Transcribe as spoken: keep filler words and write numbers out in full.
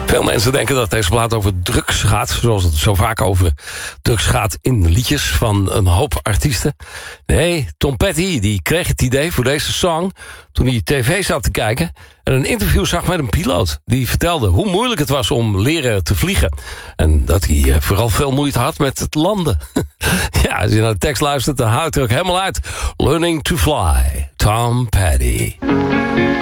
Veel mensen denken dat deze plaat over drugs gaat, zoals het zo vaak over drugs gaat in liedjes van een hoop artiesten. Nee, Tom Petty die kreeg het idee voor deze song toen hij tv zat te kijken en een interview zag met een piloot. Die vertelde hoe moeilijk het was om leren te vliegen. En dat hij vooral veel moeite had met het landen. Ja, als je naar de tekst luistert, dan houdt het er ook helemaal uit. Learning to fly, Tom Petty.